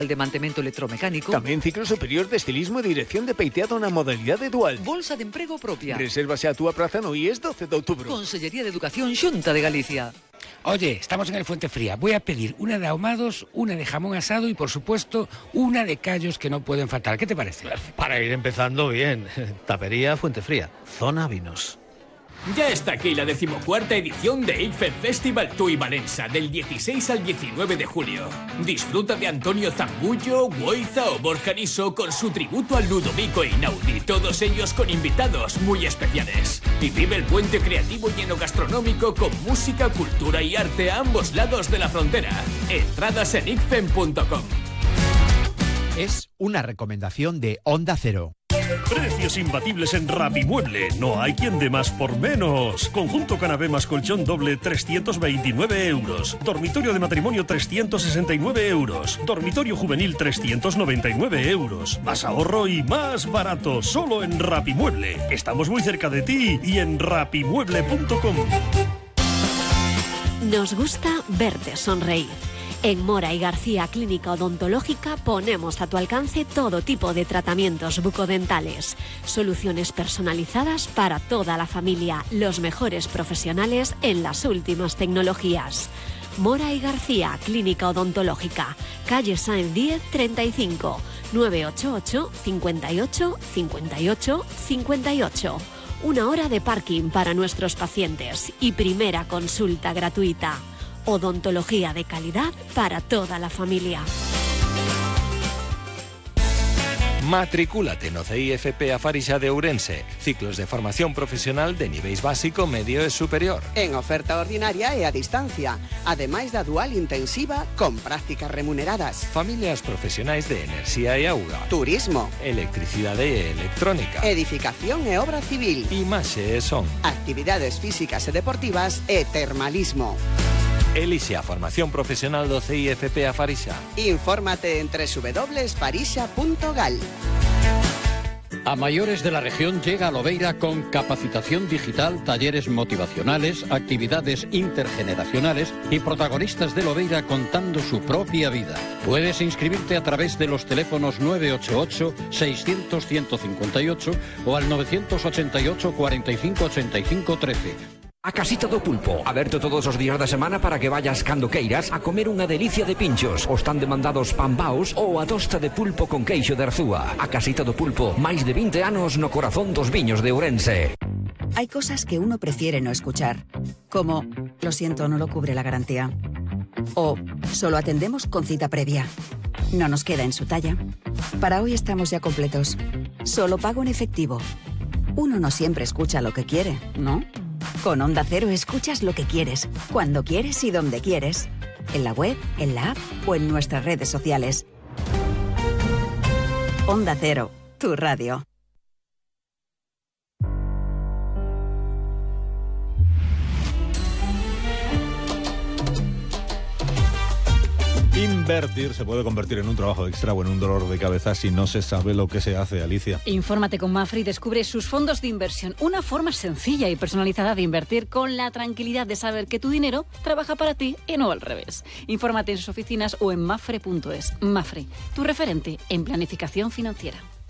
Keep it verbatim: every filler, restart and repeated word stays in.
de mantemento electromecánico. Tamén ciclo superior de estilismo e dirección de peiteado na modalidade dual. Bolsa de emprego propia. Resérvase a túa praza no I E S doce de outubro. Consellería de Educación Xunta de Galicia. Oye, estamos en el Fuente Fría. Voy a pedir una de ahumados, una de jamón asado y, por supuesto, una de callos que no pueden faltar. ¿Qué te parece? Para ir empezando bien. Tapería Fuente Fría, zona vinos. Ya está aquí la decimocuarta edición de ICFED Festival Tui Valença, del dieciséis al diecinueve de julio. Disfruta de Antonio Zambullo, Goiza o Borja Niso con su tributo al Ludovico Einaudi, todos ellos con invitados muy especiales. Y vive el puente creativo y enogastronómico con música, cultura y arte a ambos lados de la frontera. Entradas en icfen punto com. Es una recomendación de Onda Cero. Precios imbatibles en Rapimueble. No hay quien dé más por menos. Conjunto canapé más colchón doble trescientos veintinueve euros. Dormitorio de matrimonio trescientos sesenta y nueve euros. Dormitorio juvenil trescientos noventa y nueve euros. Más ahorro y más barato. Solo en Rapimueble. Estamos muy cerca de ti y en rapimueble punto com. Nos gusta verte sonreír. En Mora y García Clínica Odontológica ponemos a tu alcance todo tipo de tratamientos bucodentales, soluciones personalizadas para toda la familia, los mejores profesionales en las últimas tecnologías. Mora y García Clínica Odontológica, calle Sáenz diez treinta y cinco, nueve ocho ocho, cincuenta y ocho, cincuenta y ocho, cincuenta y ocho. Una hora de parking para nuestros pacientes y primera consulta gratuita. Odontología de calidad para toda la familia. Matricúlate no C I F P a Farixa de Ourense. Ciclos de formación profesional de niveis básico, medio e superior. En oferta ordinaria e a distancia, ademais da dual intensiva con prácticas remuneradas. Familias profesionais de enerxía e auga. Turismo. Electricidade e electrónica. Edificación e obra civil. Imaxe e son. Actividades físicas e deportivas e termalismo. Elixe a formación profesional do C I F P a Farixa. Infórmate en doble u doble u doble u punto farixa punto gal. A mayores de la región llega a Lobeira con capacitación digital, talleres motivacionales, actividades intergeneracionales y protagonistas de Lobeira contando su propia vida. Puedes inscribirte a través de los teléfonos nueve ocho ocho, seiscientos, ciento cincuenta y ocho o al novecientos ochenta y ocho, cuarenta y cinco, ochenta y cinco, trece. A Casita do Pulpo, aberto todos os días da semana para que vayas cando queiras a comer unha delicia de pinchos, os tan demandados pambaos ou a tosta de pulpo con queixo de Arzúa. A Casita do Pulpo, máis de vinte anos no corazón dos viños de Ourense. Hay cosas que uno prefiere no escuchar, como, lo siento, no lo cubre la garantía. O, solo atendemos con cita previa. No nos queda en su talla. Para hoy estamos ya completos. Solo pago en efectivo. Uno no siempre escucha lo que quiere, ¿no? Con Onda Cero escuchas lo que quieres, cuando quieres y donde quieres. En la web, en la app o en nuestras redes sociales. Onda Cero, tu radio. Invertir se puede convertir en un trabajo extra o en un dolor de cabeza si no se sabe lo que se hace, Alicia. Infórmate con Mafre y descubre sus fondos de inversión. Una forma sencilla y personalizada de invertir con la tranquilidad de saber que tu dinero trabaja para ti y no al revés. Infórmate en sus oficinas o en mafre punto es. Mafre, tu referente en planificación financiera.